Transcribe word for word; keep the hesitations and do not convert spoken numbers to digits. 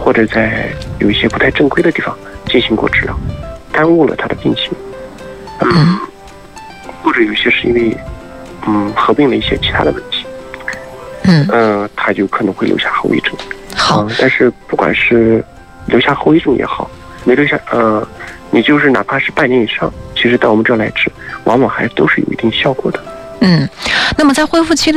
或者在有一些不太正规的地方进行过治疗，耽误了他的病情。嗯，或者有些是因为嗯合并了一些其他的问题。 嗯， 呃，他就可能会留下后遗症。 好， 呃、但是不管是留下后遗症也好，没留下，呃，你就是哪怕是半年以上，其实到我们这儿来治，往往还都是有一定效果的。 嗯，那么在恢复期